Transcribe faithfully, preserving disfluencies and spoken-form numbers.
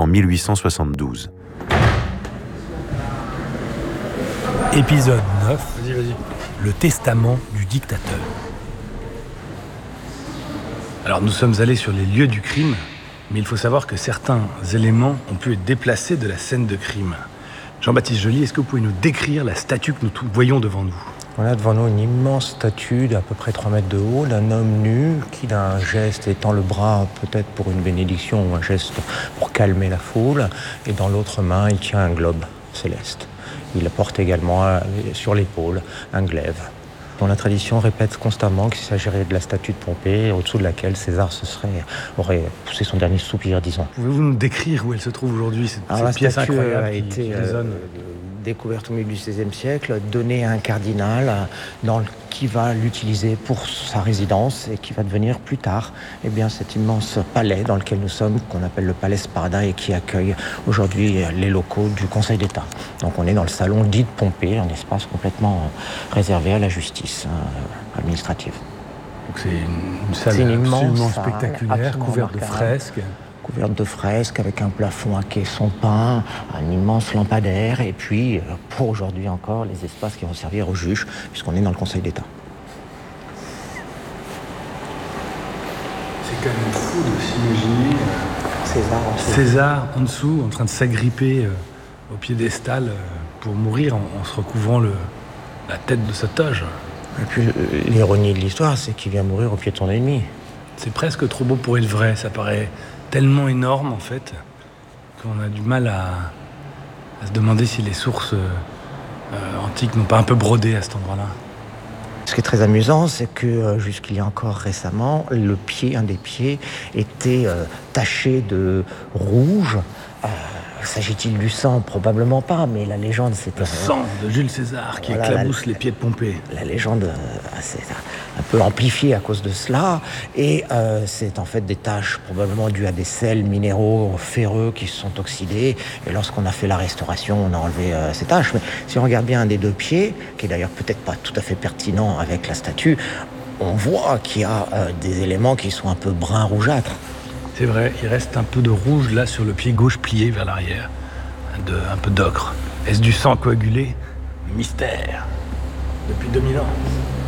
mille huit cent soixante-douze. Épisode neuf. Vas-y, vas-y. Le testament du dictateur. Alors nous sommes allés sur les lieux du crime, mais il faut savoir que certains éléments ont pu être déplacés de la scène de crime. Jean-Baptiste Joly, est-ce que vous pouvez nous décrire la statue que nous voyons devant nous ? On a devant nous une immense statue d'à peu près trois mètres de haut d'un homme nu qui d'un geste étend le bras peut-être pour une bénédiction ou un geste pour calmer la foule, et dans l'autre main il tient un globe céleste. Il porte également sur l'épaule un glaive. Dont la tradition répète constamment qu'il s'agirait de la statue de Pompée, au-dessous de laquelle César se serait, aurait poussé son dernier soupir, disons. Pouvez-vous nous décrire où elle se trouve aujourd'hui, cette, Alors, cette pièce la statue incroyable a qui, été qui euh, résonne découverte au milieu du seizième siècle, donnée à un cardinal dans le, qui va l'utiliser pour sa résidence et qui va devenir plus tard eh bien, cet immense palais dans lequel nous sommes, qu'on appelle le Palais Sparda et qui accueille aujourd'hui les locaux du Conseil d'État. Donc on est dans le salon dit de Pompée, un espace complètement réservé à la justice euh, administrative. Donc c'est une, une salle C'est une absolument immense salle, spectaculaire, absolument couverte de remarquable. fresques. Couverte de fresques, avec un plafond à caisson peint, un immense lampadaire, et puis, euh, pour aujourd'hui encore, les espaces qui vont servir aux juges, puisqu'on est dans le Conseil d'État. C'est quand même fou de s'imaginer euh, César en dessous. César en dessous, en train de s'agripper euh, au piédestal euh, pour mourir en, en se recouvrant le, la tête de sa toge. Et puis, euh, l'ironie de l'histoire, c'est qu'il vient mourir au pied de son ennemi. C'est presque trop beau pour être vrai, ça paraît tellement énorme en fait qu'on a du mal à, à se demander si les sources euh, antiques n'ont pas un peu brodé à cet endroit-là. Ce qui est très amusant, c'est que euh, jusqu'il y a encore récemment, le pied, un des pieds, était euh, taché de rouge. Euh, S'agit-il du sang ? Probablement pas, mais la légende, c'est... Le sang de Jules César qui Voilà, éclabousse la- les pieds de Pompée. La légende euh, c'est un peu amplifiée à cause de cela, et euh, c'est en fait des taches probablement dues à des sels minéraux ferreux qui se sont oxydés, et lorsqu'on a fait la restauration, on a enlevé euh, ces taches. Mais si on regarde bien un des deux pieds, qui est d'ailleurs peut-être pas tout à fait pertinent avec la statue, on voit qu'il y a euh, des éléments qui sont un peu brun rougeâtre. C'est vrai, il reste un peu de rouge là sur le pied gauche plié vers l'arrière. De, un peu d'ocre. Est-ce du sang coagulé ? Mystère. Depuis deux mille ans.